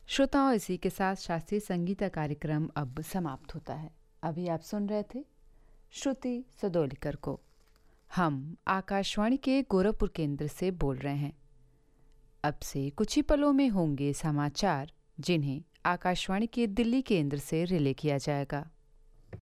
श्रोताओं, इसी के साथ शास्त्रीय संगीत का कार्यक्रम अब समाप्त होता है। अभी आप सुन रहे थे श्रुति सदोलिकर को। हम आकाशवाणी के गोरखपुर केंद्र से बोल रहे हैं। अब से कुछ ही पलों में होंगे समाचार, जिन्हें आकाशवाणी के दिल्ली केंद्र से रिले किया जाएगा।